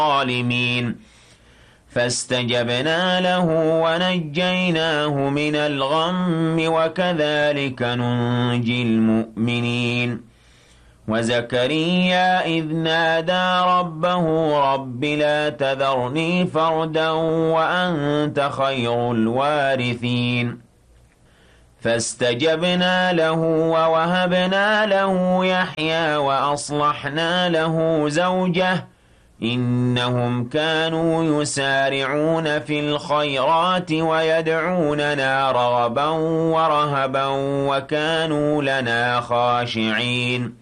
الظالمين فاستجبنا له ونجيناه من الغم وكذلك ننجي المؤمنين وزكريا إذ نادى ربه رب لا تذرني فردا وأنت خير الوارثين فاستجبنا له ووهبنا له يحيى وأصلحنا له زوجه إنهم كانوا يسارعون في الخيرات ويدعوننا رغبا ورهبا وكانوا لنا خاشعين